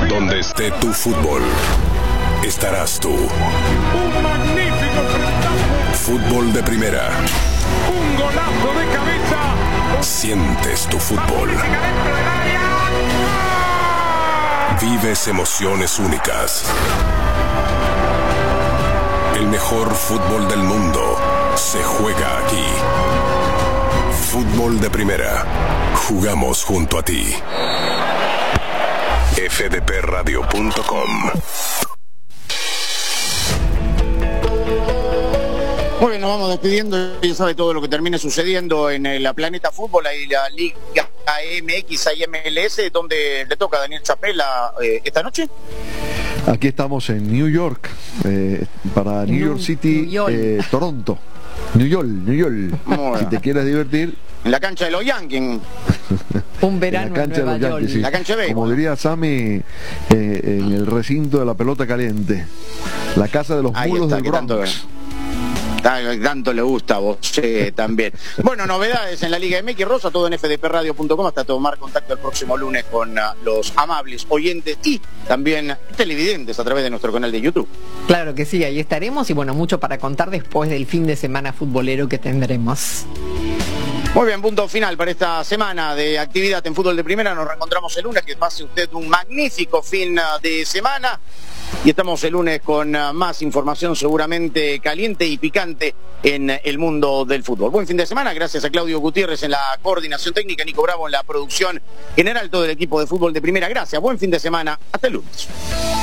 Donde esté tu fútbol, estarás tú. Un magnífico frentazo. Fútbol de primera. Un golazo de cabeza. Sientes tu fútbol. Vives emociones únicas. El mejor fútbol del mundo se juega aquí. Fútbol de primera. Jugamos junto a ti. fdpradio.com. Muy bien, nos vamos despidiendo. Ya sabe todo lo que termine sucediendo en la Planeta Fútbol y la Liga MX y MLS, donde le toca a Daniel Chapela esta noche. Aquí estamos en New York, para New York City, Toronto. New York. Si te quieres divertir. En la cancha de los Yankees. Un verano en la cancha en Nueva de los Yankees, sí. La cancha de Como diría Sammy, en el recinto de la pelota caliente. La casa de los mulos del Bronx. Tanto le gusta a vos también. Bueno, novedades en la Liga MX, Rosa, todo en fdpradio.com, hasta tomar contacto el próximo lunes con los amables oyentes y también televidentes a través de nuestro canal de YouTube. Claro que sí, ahí estaremos y bueno, mucho para contar después del fin de semana futbolero que tendremos. Muy bien, punto final para esta semana de actividad en fútbol de primera. Nos reencontramos el lunes, que pase usted un magnífico fin de semana. Y estamos el lunes con más información seguramente caliente y picante en el mundo del fútbol. Buen fin de semana, gracias a Claudio Gutiérrez en la coordinación técnica, Nico Bravo en la producción general, todo el equipo de fútbol de primera. Gracias, buen fin de semana, hasta el lunes.